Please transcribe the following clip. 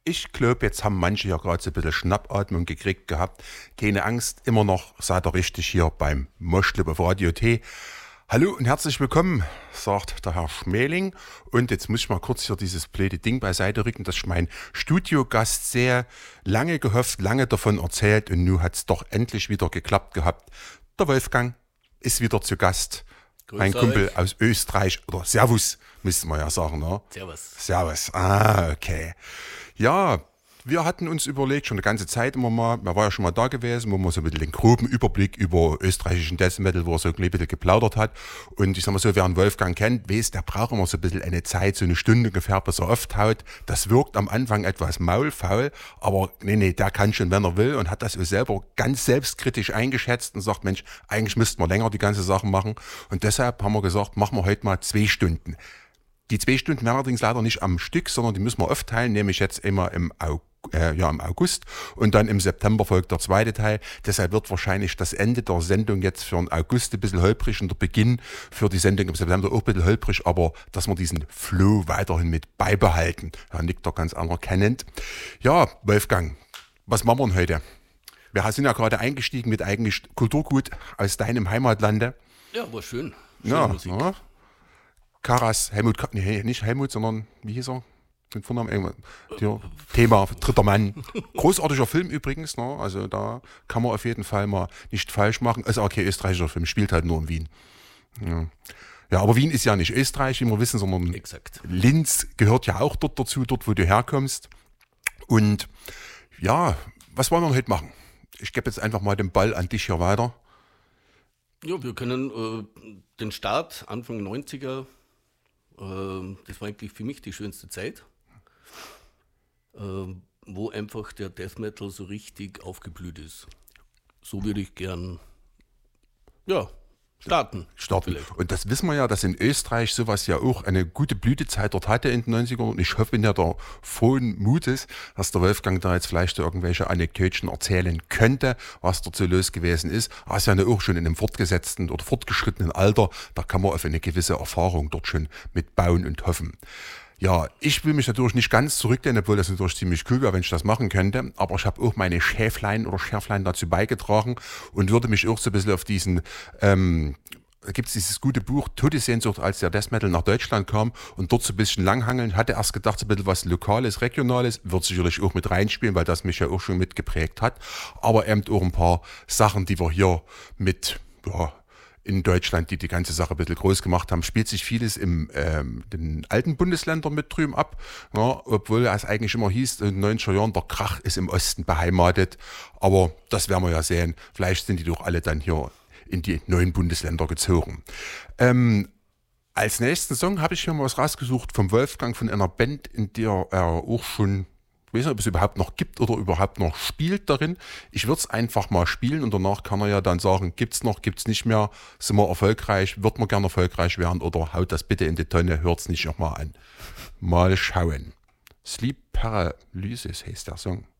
Ich glaube, jetzt haben manche ja gerade so ein bisschen Schnappatmung gekriegt gehabt. Keine Angst, immer noch seid ihr richtig hier beim Moschlip auf Radio T. Hallo und herzlich willkommen, sagt der Herr Schmeling. Und jetzt muss ich mal kurz hier dieses blöde Ding beiseite rücken, dass ich meinen Studiogast sehr lange gehofft, lange davon erzählt und nun hat es doch endlich wieder geklappt gehabt. Der Wolfgang ist wieder zu Gast. Mein Kumpel aus Österreich, oder Servus, müsste man ja sagen, ne? Servus, okay. Ja, wir hatten uns überlegt, schon eine ganze Zeit immer mal, man war ja schon mal da gewesen, wo man so ein bisschen den groben Überblick über österreichischen Death Metal, wo er so ein bisschen geplaudert hat. Und ich sag mal so, wer einen Wolfgang kennt, weiß, der braucht immer so ein bisschen eine Zeit, so eine Stunde ungefähr, bis er auftaut. Das wirkt am Anfang etwas maulfaul, aber nee, der kann schon, wenn er will, und hat das selber ganz selbstkritisch eingeschätzt und sagt, Mensch, eigentlich müssten wir länger die ganze Sache machen. Und deshalb haben wir gesagt, machen wir heute mal 2 Stunden. Die 2 Stunden werden allerdings leider nicht am Stück, sondern die müssen wir aufteilen, nämlich jetzt immer im August und dann im September folgt der zweite Teil. Deshalb wird wahrscheinlich das Ende der Sendung jetzt für den August ein bisschen holprig und der Beginn für die Sendung im September auch ein bisschen holprig, aber dass wir diesen Flow weiterhin mit beibehalten. Herr nickt doch ganz anerkennend. Ja, Wolfgang, was machen wir denn heute? Wir sind ja gerade eingestiegen mit eigentlich Kulturgut aus deinem Heimatlande. Ja, war schön. Ja, Musik. Ja. Karas, nicht Helmut, sondern wie hieß er? Den Vornamen, Thema Dritter Mann. Großartiger Film übrigens, ne? Also da kann man auf jeden Fall mal nicht falsch machen. Also okay, österreichischer Film, spielt halt nur in Wien. Ja, aber Wien ist ja nicht Österreich, wie wir wissen, sondern Exakt. Linz gehört ja auch dort dazu, dort wo du herkommst. Und ja, was wollen wir heute machen? Ich gebe jetzt einfach mal den Ball an dich hier weiter. Ja, wir können den Start Anfang 90er, das war eigentlich für mich die schönste Zeit, wo einfach der Death Metal so richtig aufgeblüht ist. So würde ich gern, starten. Vielleicht. Und das wissen wir ja, dass in Österreich sowas ja auch eine gute Blütezeit dort hatte in den 90ern. Und ich hoffe, bin ja der frohen Mutes, dass der Wolfgang da jetzt vielleicht irgendwelche Anekdötchen erzählen könnte, was dort so los gewesen ist. Er ist ja auch schon in einem fortgesetzten oder fortgeschrittenen Alter. Da kann man auf eine gewisse Erfahrung dort schon mit bauen und hoffen. Ja, ich will mich natürlich nicht ganz zurücklehnen, obwohl das natürlich ziemlich cool wäre, wenn ich das machen könnte. Aber ich habe auch meine Schäflein dazu beigetragen und würde mich auch so ein bisschen auf diesen, da gibt es dieses gute Buch Todessehnsucht, als der Death Metal nach Deutschland kam und dort so ein bisschen langhangeln. Hatte erst gedacht, so ein bisschen was Lokales, Regionales, wird sicherlich auch mit reinspielen, weil das mich ja auch schon mitgeprägt hat. Aber eben auch ein paar Sachen, die wir hier mit, in Deutschland, die ganze Sache ein bisschen groß gemacht haben, spielt sich vieles in den alten Bundesländern mit drüben ab, ja, obwohl es eigentlich immer hieß, in den 90er Jahren, der Krach ist im Osten beheimatet, aber das werden wir ja sehen, vielleicht sind die doch alle dann hier in die neuen Bundesländer gezogen. Als nächsten Song habe ich hier mal was rausgesucht vom Wolfgang, von einer Band, in der er auch schon, ich weiß nicht, ob es überhaupt noch gibt oder überhaupt noch spielt darin. Ich würde es einfach mal spielen und danach kann er ja dann sagen, gibt's noch, gibt's nicht mehr, sind wir erfolgreich, wird man gerne erfolgreich werden oder haut das bitte in die Tonne, hört's nicht nochmal an. Mal schauen. Sleep Paralysis heißt der Song.